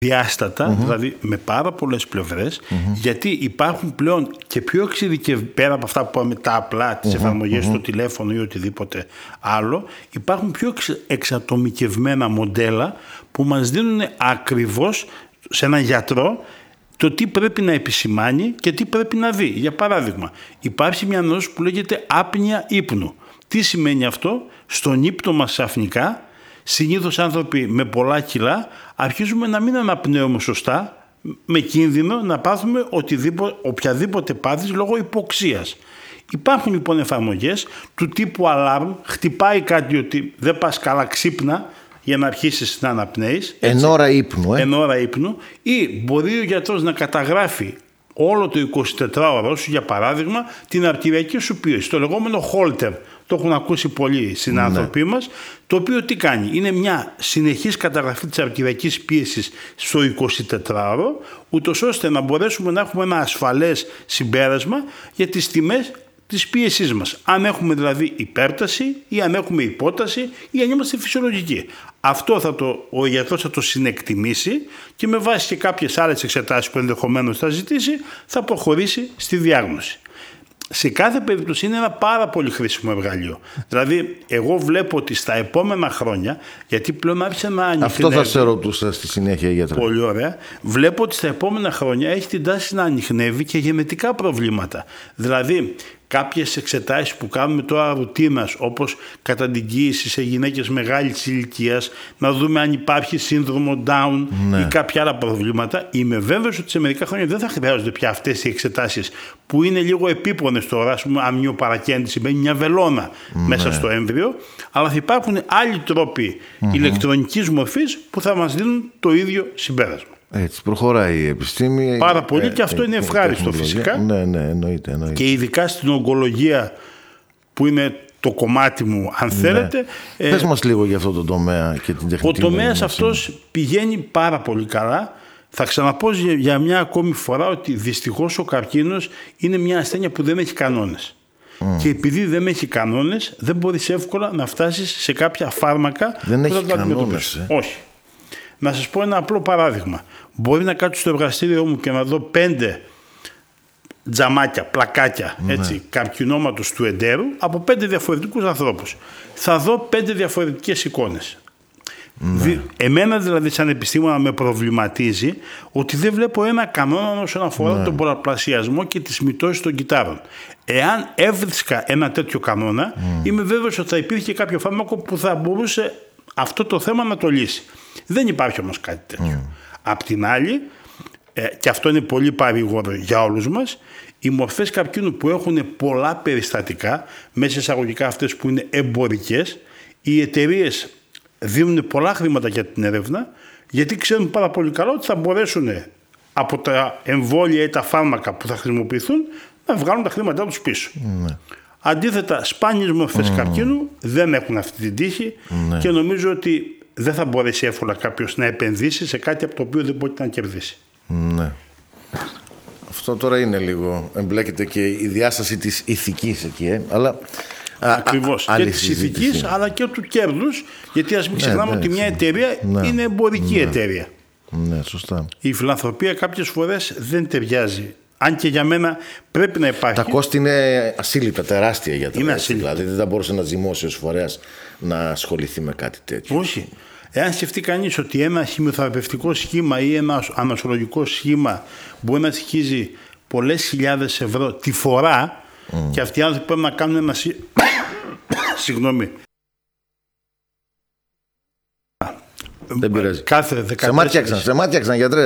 διάστατα, δηλαδή με πάρα πολλές πλευρές, γιατί υπάρχουν πλέον και πιο πέρα από αυτά που πάμε τα απλά, τις εφαρμογές στο τηλέφωνο ή οτιδήποτε άλλο, υπάρχουν πιο εξατομικευμένα μοντέλα που μας δίνουν ακριβώς σε έναν γιατρό το τι πρέπει να επισημάνει και τι πρέπει να δει. Για παράδειγμα, υπάρχει μια νόσος που λέγεται άπνοια ύπνου. Τι σημαίνει αυτό? Στον ύπνο μας ξαφνικά, συνήθως άνθρωποι με πολλά κιλά, αρχίζουμε να μην αναπνέουμε σωστά, με κίνδυνο να πάθουμε οποιαδήποτε πάθηση λόγω υποξίας. Υπάρχουν λοιπόν εφαρμογές του τύπου alarm, χτυπάει κάτι ότι δεν πας καλά, ξύπνα, για να αρχίσεις να αναπνέεις. Εν ώρα ύπνου. Εν ώρα ύπνου. Ή μπορεί ο γιατρός να καταγράφει όλο το 24ωρο σου, για παράδειγμα, την αρτηριακή σου πίεση, το λεγόμενο Holter. Το έχουν ακούσει πολλοί συνάνθρωποι μας. Το οποίο τι κάνει? Είναι μια συνεχής καταγραφή της αρτηριακής πίεσης στο 24ωρο, ούτως ώστε να μπορέσουμε να έχουμε ένα ασφαλές συμπέρασμα για τις τιμές της πίεσής μας. Αν έχουμε δηλαδή υπέρταση ή αν έχουμε υπόταση ή αν είμαστε φυσιολογικοί. Αυτό ο γιατρός θα το συνεκτιμήσει και με βάση και κάποιες άλλες εξετάσεις που ενδεχομένως θα ζητήσει, θα προχωρήσει στη διάγνωση. Σε κάθε περίπτωση είναι ένα πάρα πολύ χρήσιμο εργαλείο. Δηλαδή, εγώ βλέπω ότι στα επόμενα χρόνια, γιατί πλέον άρχισε να ανοιχνεύει. Αυτό θα σε ρωτούσα στη συνέχεια, γιατρέ. Πολύ ωραία. Βλέπω ότι στα επόμενα χρόνια έχει την τάση να ανοιχνεύει και γενετικά προβλήματα. Δηλαδή, κάποιες εξετάσεις που κάνουμε τώρα ρουτίνας, όπως κατά την κοίηση σε γυναίκες μεγάλης ηλικίας, να δούμε αν υπάρχει σύνδρομο Down ή κάποια άλλα προβλήματα. Είμαι βέβαιος ότι σε μερικά χρόνια δεν θα χρειάζονται πια αυτές οι εξετάσεις που είναι λίγο επίπονες τώρα, ας πούμε, αμνιοπαρακέντηση, μπαίνει μια βελόνα μέσα στο έμβριο, αλλά θα υπάρχουν άλλοι τρόποι ηλεκτρονικής μορφής που θα μας δίνουν το ίδιο συμπέρασμα. Έτσι προχωράει η επιστήμη. Πάρα πολύ και αυτό είναι ευχάριστο φυσικά. Ναι, εννοείται. Και ειδικά στην ογκολογία που είναι το κομμάτι μου, αν θέλετε. Πες μας λίγο για αυτό το τομέα και την τεχνητή. Ο τομέας αυτός πηγαίνει πάρα πολύ καλά. Θα ξαναπώ για μια ακόμη φορά ότι δυστυχώς ο καρκίνος είναι μια ασθένεια που δεν έχει κανόνες. Και επειδή δεν έχει κανόνες, δεν μπορείς εύκολα να φτάσεις σε κάποια φάρμακα δεν που θα το αντιμετωπίσεις. Όχι. Να σας πω ένα απλό παράδειγμα. Μπορεί να κάτσω στο εργαστήριό μου και να δω 5 τζαμάκια, πλακάκια καρκινώματος του εντέρου από 5 διαφορετικούς ανθρώπους. Θα δω 5 διαφορετικές εικόνες. Εμένα δηλαδή σαν επιστήμονα με προβληματίζει ότι δεν βλέπω ένα κανόνα όσον αφορά τον πολλαπλασιασμό και τις μυτώσεις των κυττάρων. Εάν έβρισκα ένα τέτοιο κανόνα, είμαι βέβαιος ότι θα υπήρχε κάποιο φάρμακο που θα μπορούσε αυτό το θέμα να το λύσει. Δεν υπάρχει όμως κάτι τέτοιο. Απ' την άλλη, και αυτό είναι πολύ παρήγορο για όλους μας, οι μορφές καρκίνου που έχουν πολλά περιστατικά, μέσα εισαγωγικά αυτές που είναι εμπορικές, οι εταιρείες δίνουν πολλά χρήματα για την έρευνα, γιατί ξέρουν πάρα πολύ καλά ότι θα μπορέσουν από τα εμβόλια ή τα φάρμακα που θα χρησιμοποιηθούν να βγάλουν τα χρήματά τους πίσω. Αντίθετα, σπάνιες μορφές καρκίνου δεν έχουν αυτή την τύχη και νομίζω ότι δεν θα μπορέσει εύκολα κάποιος να επενδύσει σε κάτι από το οποίο δεν μπορεί να κερδίσει. Ναι. Αυτό τώρα είναι λίγο, εμπλέκεται και η διάσταση της ηθικής εκεί, αλλά... Ακριβώς, και της ηθικής αλλά και του κέρδους, γιατί ας μην ξεχνάμε ότι μια εταιρεία είναι εμπορική εταιρεία. Ναι, σωστά. Η φιλανθρωπία κάποιες φορές δεν ταιριάζει. Αν και για μένα πρέπει να υπάρχει. Τα κόστη είναι ασύλληπτα, τεράστια για τα είναι κόστη. Δηλαδή δεν θα μπορούσε ένας δημόσιος φορέας να ασχοληθεί με κάτι τέτοιο. Όχι. Εάν σκεφτεί κανείς ότι ένα χημειοθεραπευτικό σχήμα ή ένα ανασωολογικό σχήμα μπορεί να στοιχίζει πολλές χιλιάδες ευρώ τη φορά και αυτοί οι άνθρωποι πρέπει να κάνουν ένα. Συγγνώμη. Δεν πειράζει. Κάθε 14. Σε μάτιαξαν, γιατρέ.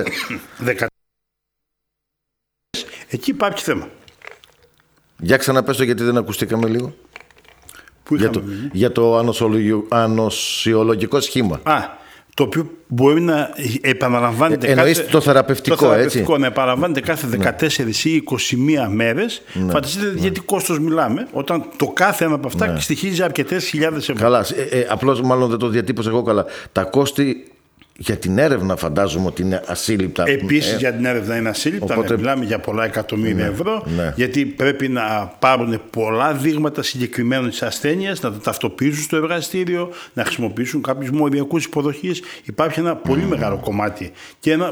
Εκεί υπάρχει θέμα. Για ξαναπέσω γιατί δεν ακουστήκαμε λίγο. Για το ανοσιολογικό σχήμα. Το οποίο μπορεί να επαναλαμβάνεται. Εννοείς το θεραπευτικό, έτσι. Να επαναλαμβάνεται κάθε 14 ή 21 μέρες. Φανταστείτε γιατί κόστος μιλάμε, όταν το κάθε ένα από αυτά στοιχίζει αρκετές χιλιάδες ευρώ. Καλά. Απλώς μάλλον δεν το διατύπωσα εγώ καλά. Τα κόστη για την έρευνα φαντάζομαι ότι είναι ασύλληπτα. Επίσης για την έρευνα είναι ασύλληπτα. Οπότε... μιλάμε για πολλά εκατομμύρια ευρώ. Γιατί πρέπει να πάρουν πολλά δείγματα συγκεκριμένων της ασθένειας, να τα ταυτοποιήσουν στο εργαστήριο, να χρησιμοποιήσουν κάποιους μοριακούς υποδοχείς. Υπάρχει ένα πολύ μεγάλο κομμάτι και ένα